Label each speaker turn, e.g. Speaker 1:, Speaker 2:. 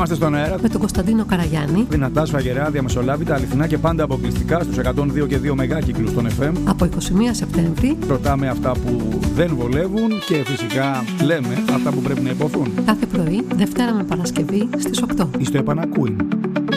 Speaker 1: Είμαστε στον αέρα
Speaker 2: με τον Κωνσταντίνο Καραγιάννη.
Speaker 1: Δυνατά, σφαγερά, διαμεσολάβητα, αληθινά και πάντα αποκλειστικά στους 102 και 2 μεγάκυκλους των FM.
Speaker 2: Από 21 Σεπτέμβρη.
Speaker 1: Ρωτάμε αυτά που δεν βολεύουν και φυσικά λέμε αυτά που πρέπει να υποθούν.
Speaker 2: Κάθε πρωί, Δευτέρα με Παρασκευή στις 8.
Speaker 1: Είστε επανακούιν.